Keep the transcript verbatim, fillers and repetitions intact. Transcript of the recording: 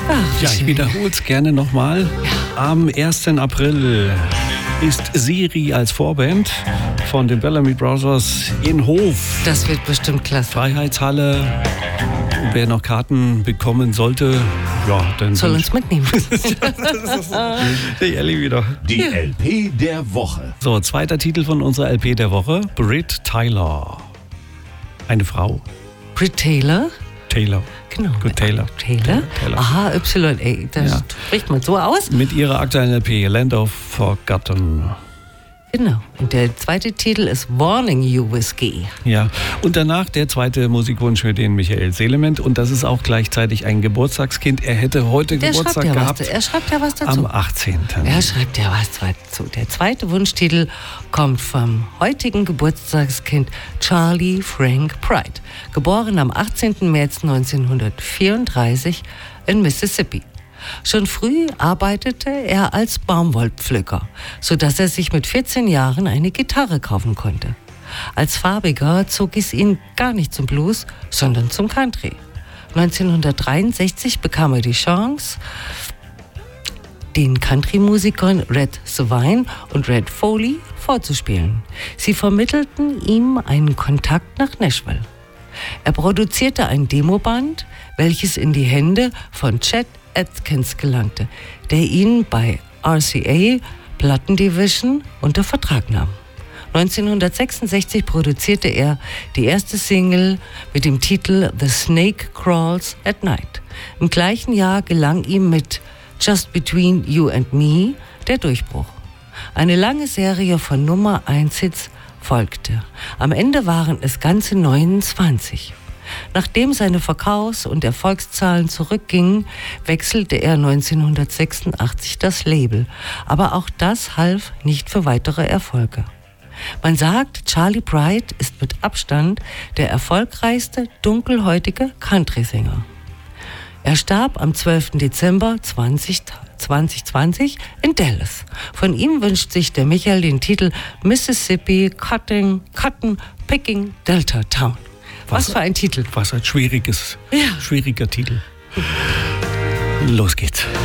Ach, ja, ich wiederhole es gerne nochmal. Ja. Am ersten April ist Siri als Vorband von den Bellamy Brothers in Hof. Das wird bestimmt klasse. Freiheitshalle. Wer noch Karten bekommen sollte, ja, dann soll uns mitnehmen. Die Elli wieder. Die L P der Woche. So, zweiter Titel von unserer L P der Woche. Britt Taylor. Eine Frau. Britt Taylor? Taylor. Genau. Gut, Taylor. Taylor? Taylor. Aha, Y A. Das ja. spricht man so aus. Mit ihrer aktuellen L P, Land of Forgotten. Genau. Und der zweite Titel ist Warning You Whiskey. Ja. Und danach der zweite Musikwunsch für den Michael Seelement. Und das ist auch gleichzeitig ein Geburtstagskind. Er hätte heute der Geburtstag ja gehabt. Was, er schreibt ja was dazu. Am achtzehnten Er schreibt ja was dazu. Der zweite Wunschtitel kommt vom heutigen Geburtstagskind Charlie Frank Pride. Geboren am achtzehnten März neunzehnhundertvierunddreißig in Mississippi. Schon früh arbeitete er als Baumwollpflücker, sodass er sich mit vierzehn Jahren eine Gitarre kaufen konnte. Als Farbiger zog es ihn gar nicht zum Blues, sondern zum Country. neunzehnhundertdreiundsechzig bekam er die Chance, den Country-Musikern Red Savine und Red Foley vorzuspielen. Sie vermittelten ihm einen Kontakt nach Nashville. Er produzierte ein Demoband, welches in die Hände von Chet Atkins gelangte, der ihn bei R C A Plattendivision unter Vertrag nahm. neunzehnhundertsechsundsechzig produzierte er die erste Single mit dem Titel The Snake Crawls at Night. Im gleichen Jahr gelang ihm mit Just Between You and Me der Durchbruch. Eine lange Serie von Nummer eins Hits folgte. Am Ende waren es ganze neunundzwanzig. Nachdem seine Verkaufs- und Erfolgszahlen zurückgingen, wechselte er neunzehnhundertsechsundachtzig das Label. Aber auch das half nicht für weitere Erfolge. Man sagt, Charlie Pride ist mit Abstand der erfolgreichste dunkelhäutige Country-Sänger. Er starb am zwölften Dezember zweitausendzwanzig in Dallas. Von ihm wünscht sich der Michael den Titel Mississippi Cotton, Cotton Picking Delta Town. Was, was für ein Titel. Was ein schwieriges, ja. schwieriger Titel. Los geht's.